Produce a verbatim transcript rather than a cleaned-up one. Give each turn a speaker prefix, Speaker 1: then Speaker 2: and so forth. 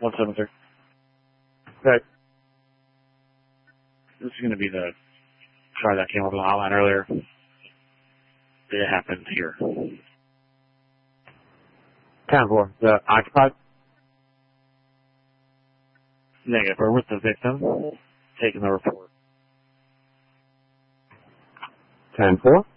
Speaker 1: one seven three.
Speaker 2: Okay.
Speaker 1: This is going to be the car that came over the hotline earlier. It happened here.
Speaker 2: ten four. The occupied?
Speaker 1: Negative. We're with the victim. Taking the report.
Speaker 2: ten four.